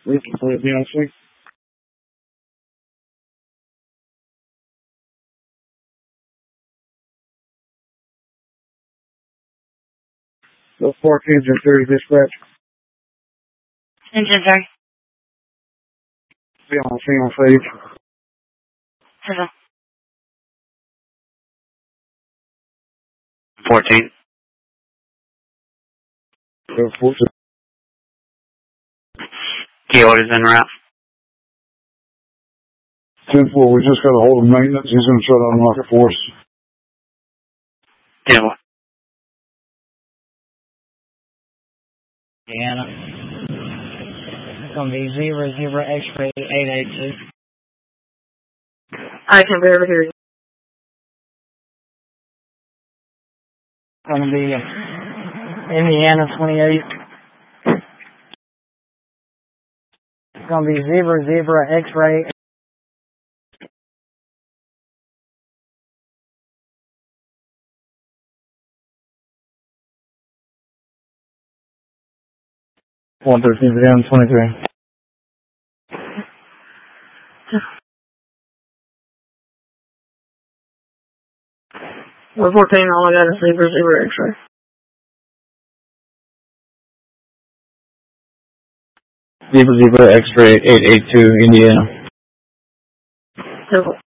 Looking for it, Beyonce. The Park Engine 30 dispatch. Engine 30. Beyonce on stage. Hello. 14. Go 14. Key orders en route. 10-4, we just got a hold of maintenance. He's going to try to unlock it for us. 10-4. Indiana. It's going to be 00 X-ray 882. I can barely hear you. It's going to be Indiana 28. It's going to be 00 X-ray. One 13 down 23. We're 14, all I got is 00 X-ray. Zebra X-ray 882, Indiana. 10-4.